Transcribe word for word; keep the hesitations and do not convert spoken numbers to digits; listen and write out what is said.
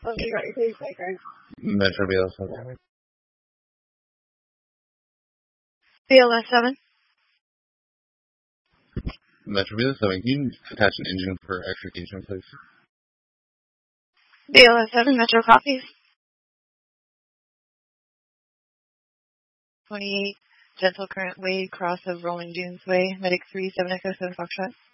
Okay, right, please, Baker. Metro B L S seven. B L S seven. Metro B L S seven, can you attach an engine for extrication, please? B L S seven, Metro copies. twenty-eight, Gentle Current Way, cross of Rolling Dunes Way, Medic three, seven Echo seven Foxtrot.